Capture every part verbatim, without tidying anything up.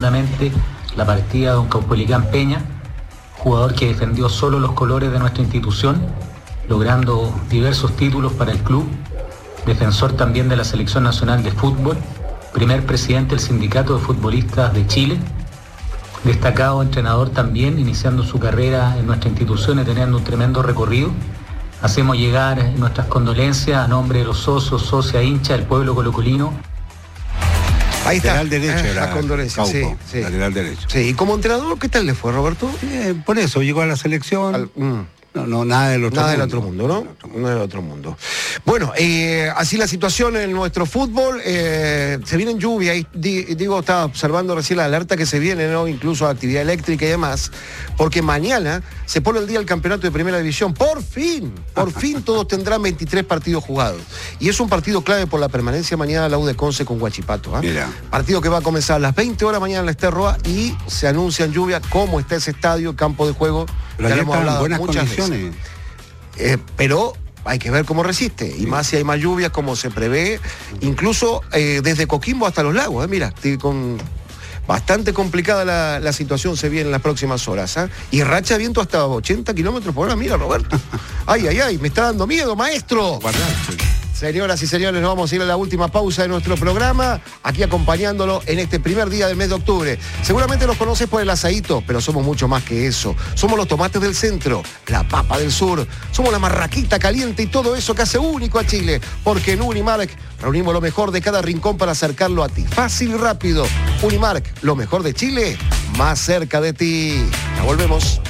profundamente la partida de don Caupolicán Peña, jugador que defendió solo los colores de nuestra institución, logrando diversos títulos para el club, defensor también de la Selección Nacional de Fútbol, primer presidente del Sindicato de Futbolistas de Chile, destacado entrenador también, iniciando su carrera en nuestra institución y teniendo un tremendo recorrido. Hacemos llegar nuestras condolencias a nombre de los socios, socias, hinchas del pueblo colocolino. Ahí está. Lateral derecho eh, era la condolencia, sí, sí. Lateral derecho. Sí, y como entrenador, ¿qué tal le fue, Roberto? Eh, por eso, llegó a la selección. Al, mm. No, no, nada del otro nada mundo. del otro mundo, ¿no? Nada del otro mundo. Bueno, eh, así la situación en nuestro fútbol. Eh, se viene lluvia. Y digo, estaba observando recién la alerta que se viene, ¿no? Incluso actividad eléctrica y demás. Porque mañana se pone el día del campeonato de Primera División. Por fin, por fin todos tendrán veintitrés partidos jugados. Y es un partido clave por la permanencia mañana de la U de Conce con Huachipato. ¿eh? Mira. Partido que va a comenzar a las veinte horas mañana en la Esterroa y se anuncia en lluvia cómo está ese estadio, campo de juego. Pero ya hemos hablado buenas muchas condiciones. Veces. Eh, pero hay que ver cómo resiste, y sí. Más si hay más lluvias, como se prevé, incluso eh, desde Coquimbo hasta Los Lagos, eh, mira, con bastante complicada la, la situación se viene en las próximas horas, ¿eh? Y racha de viento hasta ochenta kilómetros por hora, mira, Roberto. Ay, ay, ay, me está dando miedo, maestro. Señoras y señores, nos vamos a ir a la última pausa de nuestro programa, aquí acompañándolo en este primer día del mes de octubre. Seguramente nos conoces por el asadito, pero somos mucho más que eso. Somos los tomates del centro, la papa del sur, somos la marraquita caliente y todo eso que hace único a Chile, porque en Unimark reunimos lo mejor de cada rincón para acercarlo a ti. Fácil y rápido. Unimark, lo mejor de Chile, más cerca de ti. Ya volvemos.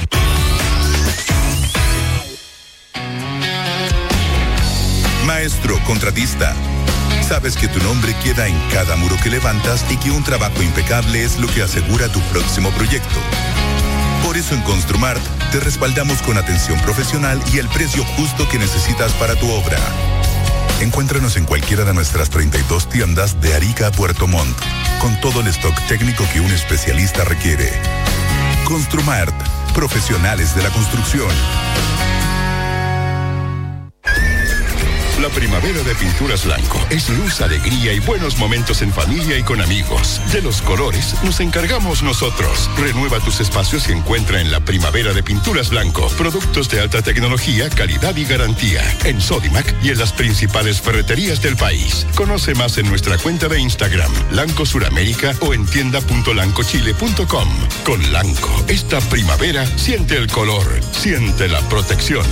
Maestro contratista, sabes que tu nombre queda en cada muro que levantas y que un trabajo impecable es lo que asegura tu próximo proyecto. Por eso en Construmart te respaldamos con atención profesional y el precio justo que necesitas para tu obra. Encuéntranos en cualquiera de nuestras treinta y dos tiendas de Arica a Puerto Montt, con todo el stock técnico que un especialista requiere. Construmart, profesionales de la construcción. La primavera de Pinturas Blanco es luz, alegría y buenos momentos en familia y con amigos. De los colores nos encargamos nosotros. Renueva tus espacios y encuentra en la primavera de Pinturas Blanco productos de alta tecnología, calidad y garantía. En Sodimac y en las principales ferreterías del país. Conoce más en nuestra cuenta de Instagram, Lanco Suramérica, o en tienda punto lancochile punto com. Con Lanco, esta primavera siente el color, siente la protección.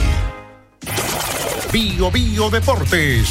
Bio Bio Deportes.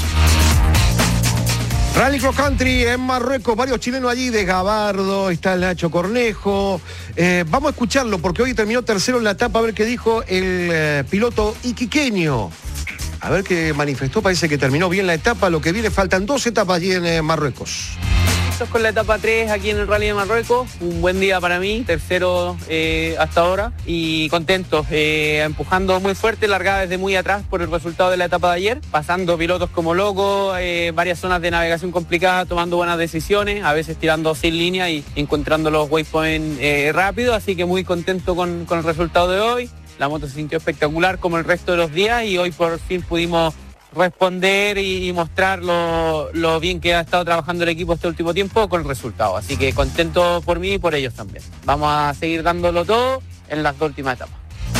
Rally Cross Country en Marruecos, varios chilenos allí, de Gabardo, está el Nacho Cornejo. Eh, vamos a escucharlo porque hoy terminó tercero en la etapa, a ver qué dijo el eh, piloto iquiqueño. A ver qué manifestó, parece que terminó bien la etapa, lo que viene, faltan dos etapas allí en eh, Marruecos. Con la etapa tres aquí en el Rally de Marruecos, un buen día para mí, tercero eh, hasta ahora y contento, eh, empujando muy fuerte, largada desde muy atrás por el resultado de la etapa de ayer, pasando pilotos como locos, eh, varias zonas de navegación complicadas, tomando buenas decisiones, a veces tirando sin línea y encontrando los waypoints eh, rápido, así que muy contento con, con el resultado de hoy. La moto se sintió espectacular como el resto de los días y hoy por fin pudimos responder y, y mostrar lo, lo bien que ha estado trabajando el equipo este último tiempo con el resultado. Así que contento por mí y por ellos también. Vamos a seguir dándolo todo en las dos últimas etapas.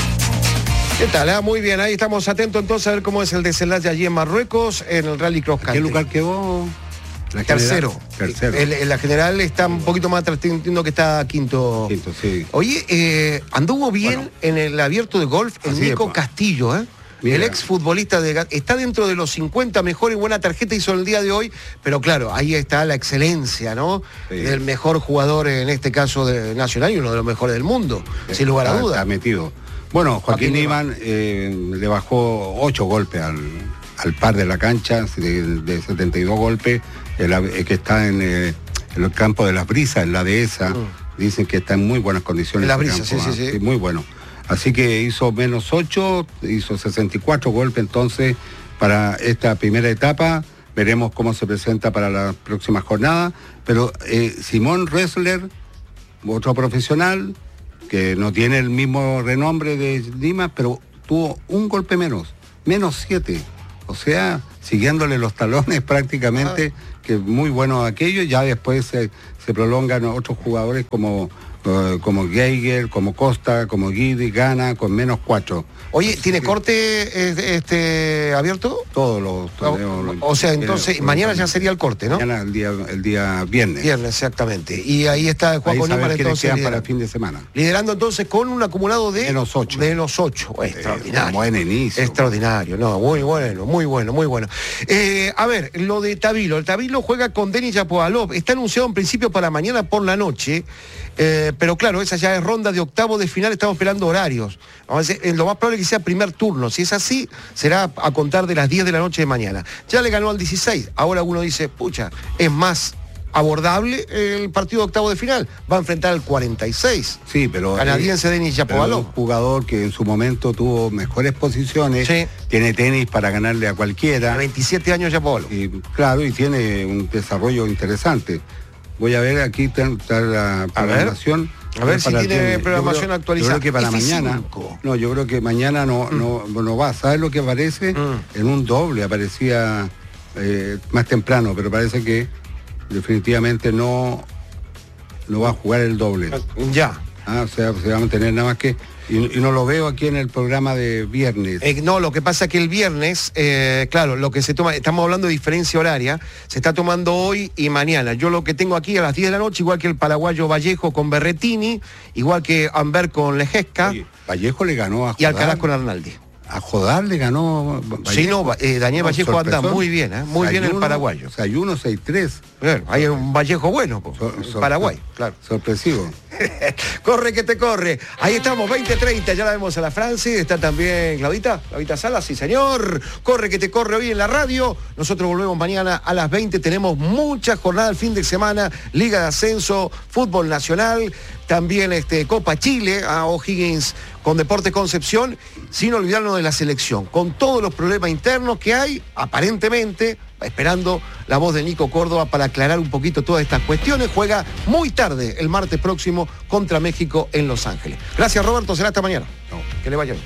¿Qué tal? Ah, muy bien, ahí estamos atentos entonces a ver cómo es el desenlace allí en Marruecos en el Rally Cross Country. ¿Qué lugar quedó? La tercero. Tercero. El, el, la general está un poquito más atrás, entiendo que está quinto. Quinto, sí. Oye, eh, anduvo bien bueno, en el abierto de golf el Nico de, Castillo, ¿eh? Mira. El ex futbolista de, está dentro de los cincuenta mejores, buena tarjeta hizo el día de hoy, pero claro, ahí está la excelencia, ¿no? Sí. Del mejor jugador, en este caso de Nacional, y uno de los mejores del mundo, sí, sin lugar a dudas. Está metido. Bueno, Joaquín, Joaquín Niman eh, le bajó ocho golpes al, al par de la cancha, de, de setenta y dos golpes, el, el que está en, eh, en el campo de Las Brisas, en la dehesa, mm. dicen que está en muy buenas condiciones. En Las Brisas, campo, sí, sí, sí, sí. Muy bueno. Así que hizo menos ocho, hizo sesenta y cuatro golpes entonces para esta primera etapa. Veremos cómo se presenta para la próxima jornada. Pero eh, Simón Ressler, otro profesional, que no tiene el mismo renombre de Lima, pero tuvo un golpe menos, menos siete. O sea, siguiéndole los talones prácticamente, ah. que muy bueno aquello, ya después se, se prolongan otros jugadores como, uh, como Geiger, como Costa, como Guidi, Gana, con menos cuatro. Oye, ¿tiene corte este abierto? Todos los torneos. O, o sea, entonces, eh, mañana ya sería el corte, ¿no? Mañana el día, el día viernes. Viernes, exactamente. Y ahí está Juaco Newman, entonces. Para el fin de semana. Liderando entonces con un acumulado de. Menos ocho. Menos ocho. Eh, extraordinario. Buen inicio. Extraordinario, no, muy bueno, muy bueno, muy bueno. Eh, a ver, lo de Tavilo. El Tavilo juega con Denis Shapovalov. Está anunciado en principio para mañana por la noche. Eh, pero claro, esa ya es ronda de octavo de final, estamos esperando horarios. Vamos a decir, lo más probable es que sea primer turno. Si es así, será a contar de las diez de la noche de mañana. Ya le ganó al dieciséis. Ahora uno dice, pucha, es más abordable el partido de octavo de final. Va a enfrentar al cuarenta y seis. Sí, pero canadiense eh, Denis Shapovalov. Un jugador que en su momento tuvo mejores posiciones, sí. Tiene tenis para ganarle a cualquiera. A veintisiete años Shapovalov. Y, claro, y tiene un desarrollo interesante. Voy a ver, aquí está la programación. A ver, a ver si tiene tenis. Programación creo, actualizada. Yo creo que para mañana. No, yo creo que mañana no, mm. no, no va. ¿Sabes lo que aparece? Mm. En un doble aparecía eh, más temprano, pero parece que definitivamente no, no va a jugar el doble. Ya. Ah, o sea, se va a mantener nada más que... Y, y no lo veo aquí en el programa de viernes. Eh, no, lo que pasa es que el viernes, eh, claro, lo que se toma, estamos hablando de diferencia horaria, se está tomando hoy y mañana. Yo lo que tengo aquí a las diez de la noche, igual que el paraguayo Vallejo con Berretini, igual que Amber con Lejesca. Oye, Vallejo le ganó a y Alcaraz con Arnaldi. A Jodar le ganó Vallejo. Sí, no, eh, Daniel no, Vallejo anda muy bien, ¿eh? muy bien el paraguayo. seis uno, seis tres. Bueno, hay un Vallejo bueno, po, so, so, Paraguay, claro. Sorpresivo. Corre que te corre. Ahí estamos, veinte treinta, ya la vemos a la Francis. Está también Claudita, Claudita Salas, sí señor. Corre que te corre hoy en la radio. Nosotros volvemos mañana a las veinte. Tenemos mucha jornada el fin de semana. Liga de Ascenso, Fútbol Nacional, también este, Copa Chile, a O'Higgins con Deportes Concepción, sin olvidarnos de la selección, con todos los problemas internos que hay, aparentemente, esperando la voz de Nico Córdoba para aclarar un poquito todas estas cuestiones. Juega muy tarde el martes próximo contra México en Los Ángeles. Gracias, Roberto, será hasta mañana. No, que le vaya bien.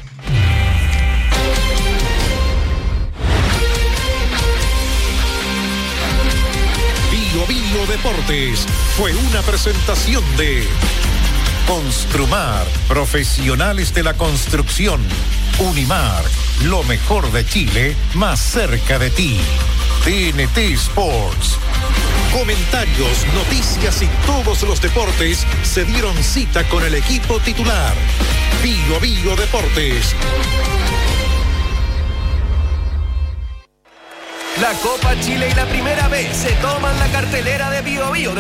Bio Bio Deportes fue una presentación de Construmar, profesionales de la construcción. Unimar, lo mejor de Chile, más cerca de ti. T N T Sports. Comentarios, noticias y todos los deportes se dieron cita con el equipo titular. Bio Bio Deportes. La Copa Chile y la Primera B se toman la cartelera de Bio Bio.